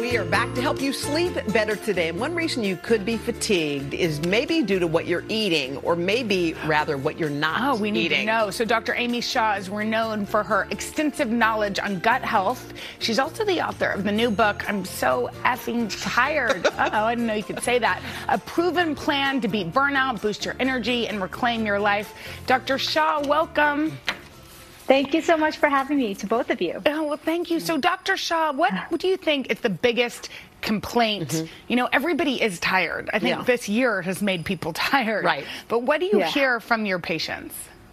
We are back to help you sleep better today. And one reason you could be fatigued is maybe due to what you're eating, or maybe rather what you're not eating. Oh, we need to know. So Dr. Amy Shah is renowned for her extensive knowledge on gut health. She's also the author of the new book, I'm So Effing Tired. Uh-oh, I didn't know you could say that. A proven plan to beat burnout, boost your energy, and reclaim your life. Dr. Shah, welcome. Thank you so much for having me, to both of you. Oh, well, thank you. So, Dr. Shah, what do you think is the biggest complaint? Mm-hmm. You know, everybody is tired. I think this year has made people tired. Right. But what do you hear from your patients?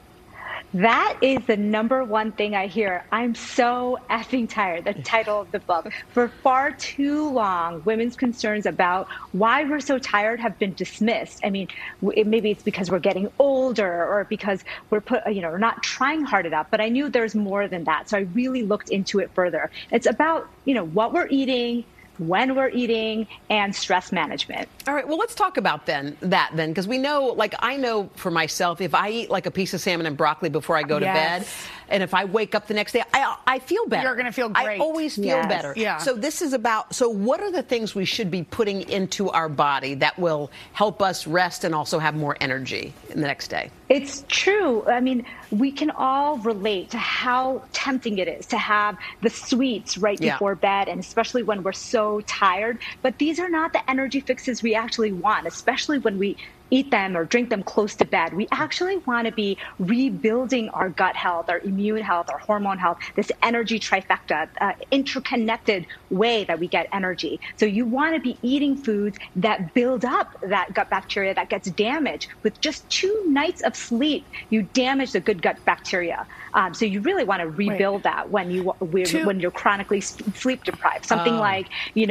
That is the number one thing I hear. I'm so effing tired, the title of the book. For far too long, women's concerns about why we're so tired have been dismissed. I mean, maybe it's because we're getting older, or because we're we're not trying hard enough. But I knew there's more than that. So I really looked into it further. It's about, what we're eating, when we're eating, and stress management. All right, well, let's talk about that because we know, I know for myself, if I eat like a piece of salmon and broccoli before I go to bed, and if I wake up the next day, I feel better. You're going to feel great. I always feel better. Yeah. So this is so what are the things we should be putting into our body that will help us rest and also have more energy in the next day? It's true. I mean, we can all relate to how tempting it is to have the sweets right before bed, and especially when we're so tired. But these are not the energy fixes we actually want, especially when we eat them or drink them close to bed. We actually want to be rebuilding our gut health, our immune health, our hormone health, this energy trifecta, interconnected way that we get energy. So you want to be eating foods that build up that gut bacteria that gets damaged. With just 2 nights of sleep, you damage the good gut bacteria. So you really want to rebuild that when you're chronically sleep deprived. Something like,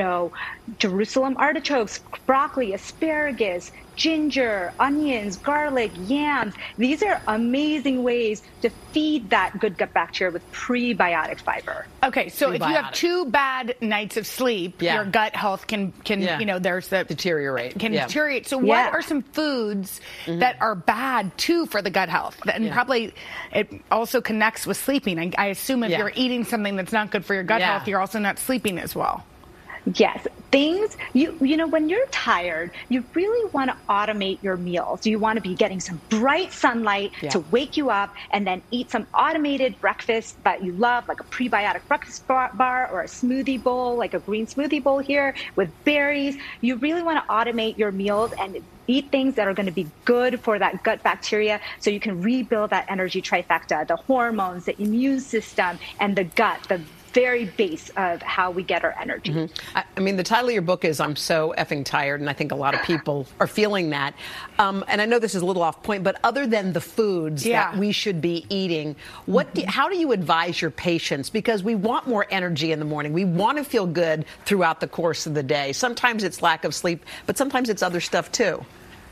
Jerusalem artichokes, broccoli, asparagus, ginger, onions, garlic, yams. These are amazing ways to feed that good gut bacteria with prebiotic fiber. Okay, so if you have 2 bad nights of sleep, your gut health can there's the deteriorate. Deteriorate. So what are some foods that are bad too for the gut health? And probably it also connects with sleeping. I assume if you're eating something that's not good for your gut health, you're also not sleeping as well. Yes. Things, when you're tired, you really want to automate your meals. You want to be getting some bright sunlight to wake you up, and then eat some automated breakfast that you love, like a prebiotic breakfast bar or a smoothie bowl, like a green smoothie bowl here with berries. You really want to automate your meals and eat things that are going to be good for that gut bacteria, so you can rebuild that energy trifecta, the hormones, the immune system, and the gut, the very base of how we get our energy. Mm-hmm. I mean, the title of your book is I'm So Effing Tired, and I think a lot of people are feeling that. And I know this is a little off point, but other than the foods that we should be eating, how do you advise your patients? Because we want more energy in the morning. We want to feel good throughout the course of the day. Sometimes it's lack of sleep, but sometimes it's other stuff too.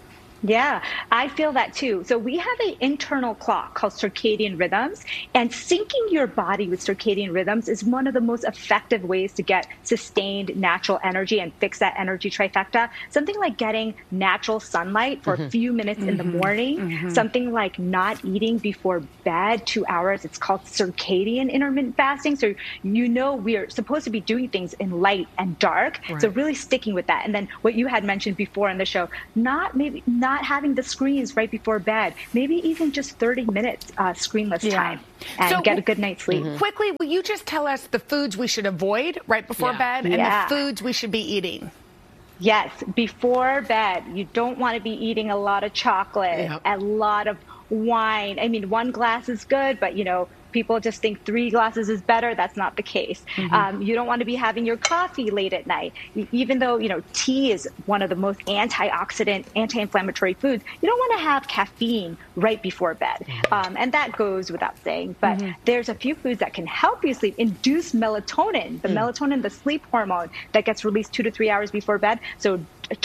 Yeah, I feel that too. So we have an internal clock called circadian rhythms, and syncing your body with circadian rhythms is one of the most effective ways to get sustained natural energy and fix that energy trifecta. Something like getting natural sunlight for a few minutes in the morning, something like not eating before bed 2 hours. It's called circadian intermittent fasting. So we're supposed to be doing things in light and dark. Right. So really sticking with that. And then what you had mentioned before in the show, not having the screens right before bed, maybe even just 30 minutes screenless time, and get a good night's sleep. Quickly, will you just tell us the foods we should avoid right before bed and the foods we should be eating? Yes, before bed, you don't want to be eating a lot of chocolate, a lot of wine. I mean, 1 glass is good, but people just think 3 glasses is better. That's not the case. You don't want to be having your coffee late at night. Even though, tea is one of the most antioxidant, anti-inflammatory foods, you don't want to have caffeine right before bed. And that goes without saying. But there's a few foods that can help you sleep, induce melatonin, the melatonin, the sleep hormone that gets released 2 to 3 hours before bed. So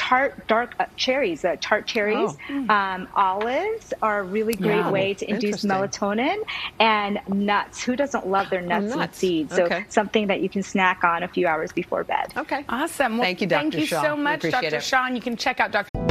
dark cherries, olives are a really great way to induce melatonin, and nuts. Who doesn't love their nuts and seeds? So something that you can snack on a few hours before bed. Okay. Awesome. Well, thank you, Dr. Thank you Shah. so much, Dr. It. Shah. And you can check out Dr.